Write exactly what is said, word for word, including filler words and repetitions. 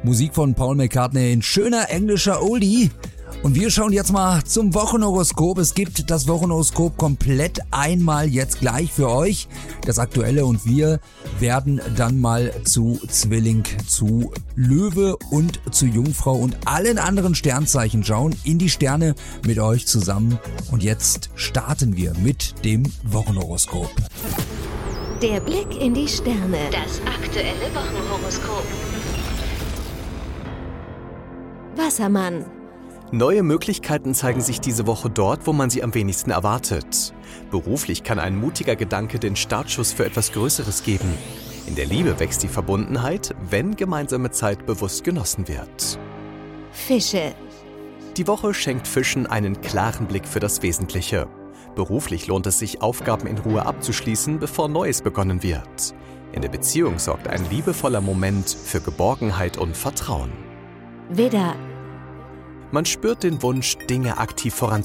Musik von Paul McCartney, ein schöner englischer Oldie. Und wir schauen jetzt mal zum Wochenhoroskop. Es gibt das Wochenhoroskop komplett einmal jetzt gleich für euch, das aktuelle, und wir werden dann mal zu Zwilling, zu Löwe und zu Jungfrau und allen anderen Sternzeichen schauen, in die Sterne mit euch zusammen. Und jetzt starten wir mit dem Wochenhoroskop. Der Blick in die Sterne. Das aktuelle Wochenhoroskop. Wassermann. Neue Möglichkeiten zeigen sich diese Woche dort, wo man sie am wenigsten erwartet. Beruflich kann ein mutiger Gedanke den Startschuss für etwas Größeres geben. In der Liebe wächst die Verbundenheit, wenn gemeinsame Zeit bewusst genossen wird. Fische. Die Woche schenkt Fischen einen klaren Blick für das Wesentliche. Beruflich lohnt es sich, Aufgaben in Ruhe abzuschließen, bevor Neues begonnen wird. In der Beziehung sorgt ein liebevoller Moment für Geborgenheit und Vertrauen. Widder. Man spürt den Wunsch, Dinge aktiv voranzubringen.